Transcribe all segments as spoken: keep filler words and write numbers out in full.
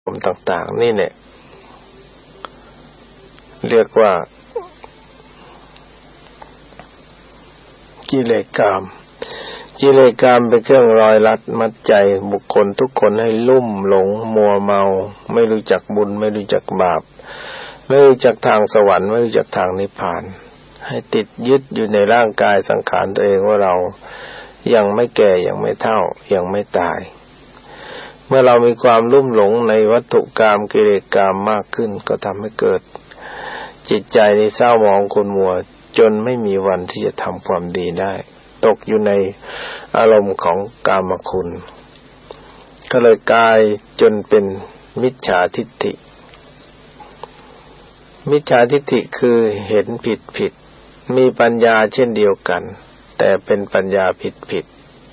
ผมต่างๆนี่เนี่ยเรียกว่ากิเลสกามกิเลสกามเป็นเครื่องรอยรัดมัดใจบุคคลทุกคนให้ลุ่มหลงมัวเมาไม่รู้จักบุญไม่รู้จักบาปไม่รู้จักทางสวรรค์ไม่รู้จักทางนิพพานให้ติดยึดอยู่ในร่างกายสังขารตัวเองว่าเรายังไม่แก่ยังไม่เฒ่ายังไม่ตายเมื่อเรามีความลุ่มหลงในวัตถุกามกิเลสกามมากขึ้นก็ทำให้เกิดจิตใจในเศร้าหมองขุ่นมัวจนไม่มีวันที่จะทำความดีได้ตกอยู่ในอารมณ์ของกามคุณก็เลยกลายจนเป็นมิจฉาทิฏฐิมิจฉาทิฏฐิคือเห็นผิดผิดมีปัญญาเช่นเดียวกันแต่เป็นปัญญาผิดผิด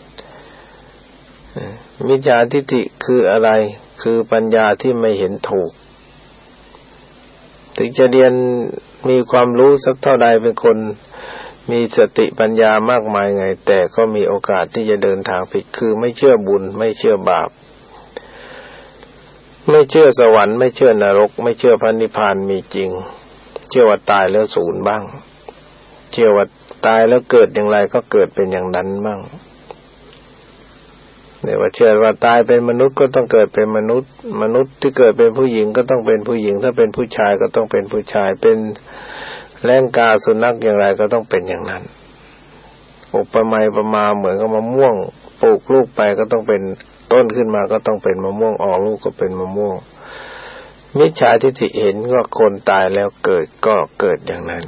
มิจฉาทิฏฐิคืออะไรคือปัญญาที่ไม่เห็นถูกถึงจะเรียนมีความรู้สักเท่าใดเป็นคนมีสติปัญญามากมายไงแต่ก็มีโอกาสที่จะเดินทางผิดคือไม่เชื่อบุญไม่เชื่อบาปไม่เชื่อสวรรค์ไม่เชื่อนรกไม่เชื่อพระนิพพานมีจริงเชื่อว่าตายแล้วสูญบ้างเชื่อว่าตายแล้วเกิดอย่างไรก็เกิดเป็นอย่างนั้นบ้างแต่ว่าเชื่อว่าตายเป็นมนุษย์ก็ต้องเกิดเป็นมนุษย์มนุษย์ที่เกิดเป็นผู้หญิงก็ต้องเป็นผู้หญิงถ้าเป็นผู้ชายก็ต้องเป็นผู้ชายเป็นแล้งกาสุนัขอย่างไรก็ต้องเป็นอย่างนั้นอุปมาอุปมาเหมือนกับมะม่วงปลูกลูกไปก็ต้องเป็นต้นขึ้นมาก็ต้องเป็นมะม่วงออกลูกก็เป็นมะม่วงมิจฉาทิฏฐิเห็นว่าคนตายแล้วเกิดก็เกิดอย่างนั้น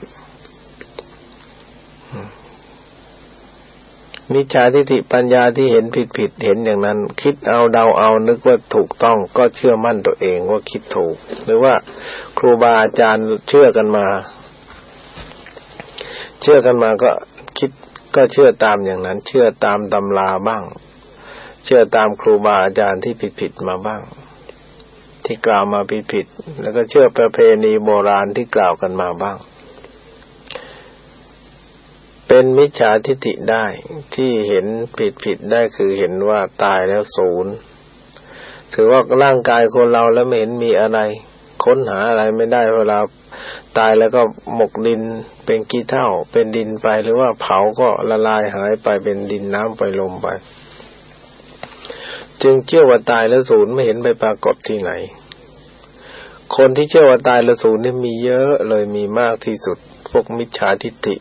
มิจฉาทิฏฐิปัญญาที่เห็นผิดๆเห็นอย่างนั้นคิดเอาเดาเอานึกว่าถูกต้องก็เชื่อมั่นตัวเองว่าคิดถูกหรือว่าครูบาอาจารย์เชื่อกันมาเชื่อกันมาก็คิดก็เชื่อตามอย่างนั้นเชื่อตามตำราบ้างเชื่อตามครูบาอาจารย์ที่ผิดๆมาบ้างที่กล่าวมาผิดๆแล้วก็เชื่อประเพณีโบราณที่กล่าวกันมาบ้างเป็นมิจฉาทิฏฐิได้ที่เห็นผิดๆได้คือเห็นว่าตายแล้วศูนย์ถือว่าร่างกายคนเราแล้วไม่เห็นมีอะไรค้นหาอะไรไม่ได้เวลาตายแล้วก็หมกดินเป็นขี้เถ้าเป็นดินไปหรือว่าเผาก็ละลายหายไปเป็นดินน้ำไปลมไปจึงเชื่อว่าตายแล้วศูนย์ไม่เห็นไปปรากฏที่ไหนคนที่เชื่อว่าตายแล้วศูนย์นี่มีเยอะเลยมีมากที่สุดพวกมิจฉาทิฏฐิ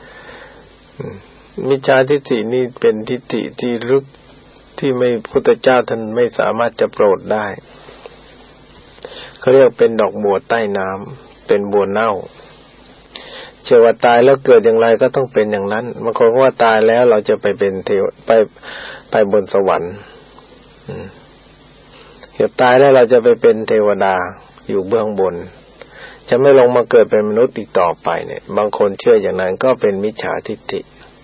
มิจฉาทิฏฐินี่เป็นทิฏฐิที่ลึกที่ไม่พุทธเจ้าท่านไม่สามารถจะโปรดได้เขาเรียกเป็นดอกบัวใต้น้ำเป็นบัวเน่าเชื่อว่าตายแล้วเกิดอย่างไรก็ต้องเป็นอย่างนั้นบางคนว่าตายแล้วเราจะไปเป็นเทวไปไปบนสวรรค์เดี๋ยวตายแล้วเราจะไปเป็นเทวดาอยู่เบื้องบนจะไม่ลงมาเกิดเป็นมนุษย์อีกต่อไปเนี่ยบางคนเชื่ออย่างนั้นก็เป็นมิจฉาทิฏฐิ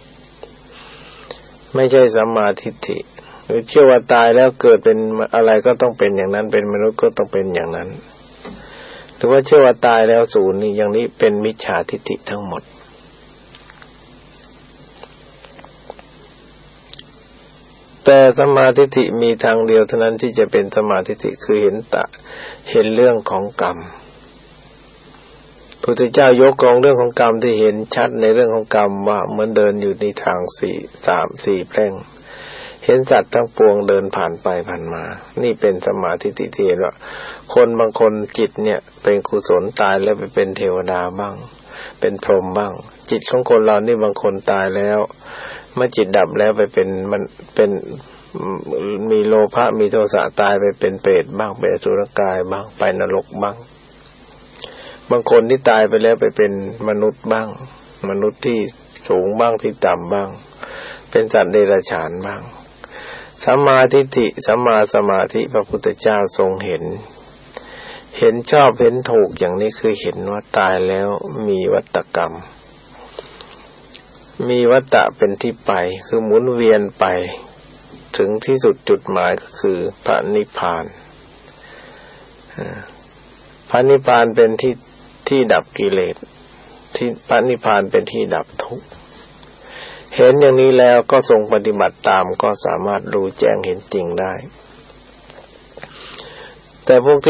ไม่ใช่สัมมาทิฏฐิหรือเชื่อว่าตายแล้วเกิดเป็นอะไรก็ต้องเป็นอย่างนั้นเป็นมนุษย์ก็ต้องเป็นอย่างนั้นหรือว่าเชื่อว่าตายแล้วศูนย์นี่อย่างนี้เป็นมิจฉาทิฏฐิทั้งหมดแต่สัมมาทิฏฐิมีทางเดียวเท่านั้นที่จะเป็นสัมมาทิฏฐิคือเห็นตะเห็นเรื่องของกรรมพระพุทธเจ้ายกกองเรื่องของกรรมที่เห็นชัดในเรื่องของกรรมว่าเหมือนเดินอยู่ในทางสี่สามสี่แพร่งเห็นสัตว์ทั้งปวงเดินผ่านไปผ่านมานี่เป็นสัมมาทิฏฐิที่เห็นว่าคนบางคนจิตเนี่ยเป็นกุศลตายแล้วไปเป็นเทวดาบ้างเป็นพรหมบ้างจิตของคนเรานี่บางคนตายแล้วเมื่อจิตดับแล้วไปเป็นมันเป็นมีโลภะมีโทสะตายไปเป็นเปรตบ้างเป็นอสุรกายบ้างไปนรกบ้างบางคนที่ตายไปแล้วไปเป็นมนุษย์บ้างมนุษย์ที่สูงบ้างที่ต่ำบ้างเป็นสัตว์เดรัจฉานบ้างสัมมาทิฏฐิสัมมาสมาธิพระพุทธเจ้าทรงเห็นเห็นชอบเห็นถูกอย่างนี้คือเห็นว่าตายแล้วมีวัฏกรรมมีวัฏฏะเป็นที่ไปคือหมุนเวียนไปถึงที่สุดจุดหมายก็คือพระนิพพานพระนิพพานเป็นที่ที่ดับกิเลสที่พระนิพพานเป็นที่ดับทุกข์เห็นอย่างนี้แล้วก็ทรงปฏิบัติตามก็สามารถรู้แจ้งเห็นจริงได้แต่พวก